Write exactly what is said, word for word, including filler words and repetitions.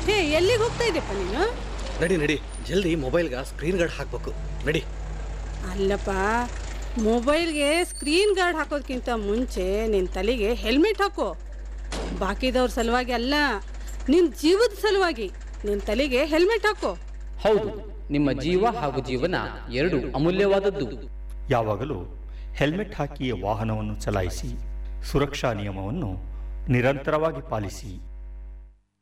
ಹೇ ಎಲ್ಲಿಗೆ ಹೋಗ್ತಾ ಇದೆಯಪ್ಪ ನೀನು? ನಡಿ ನಡಿ ಜಲ್ದಿ ಮೊಬೈಲ್ಗೆ ಸ್ಕ್ರೀನ್ ಗಾರ್ಡ್ ಹಾಕ್ಬೇಕು ನಡಿ. ಅಲ್ಲಪ್ಪ, ಮೊಬೈಲ್ಗೆ ಸ್ಕ್ರೀನ್ ಗಾರ್ಡ್ ಹಾಕೋದಕ್ಕಿಂತ ಮುಂಚೆ ನಿನ್ನ ತಲೆಗೆ ಹೆಲ್ಮೆಟ್ ಹಾಕೋ. ಬಾಕಿದವ್ರ ಸಲುವಾಗಿ ಅಲ್ಲ, ನಿನ್ನ ಜೀವದ ಸಲುವಾಗಿ ನಿನ್ನ ತಲೆಗೆ ಹೆಲ್ಮೆಟ್ ಹಾಕೋ. ಹೌದು, ನಿಮ್ಮ ಜೀವ ಹಾಗೂ ಜೀವನ ಎರಡು ಅಮೂಲ್ಯವಾದದ್ದು. ಯಾವಾಗಲೂ ಹೆಲ್ಮೆಟ್ ಹಾಕಿ ವಾಹನವನ್ನು ಚಲಾಯಿಸಿ. ಸುರಕ್ಷಾ ನಿಯಮವನ್ನು ನಿರಂತರವಾಗಿ ಪಾಲಿಸಿ.